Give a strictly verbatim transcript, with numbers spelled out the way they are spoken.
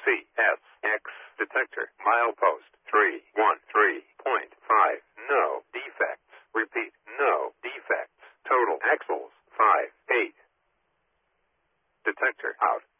C S X detector. Milepost three one three point five. No defects. Repeat, no defects. Total axles five eight. Detector out.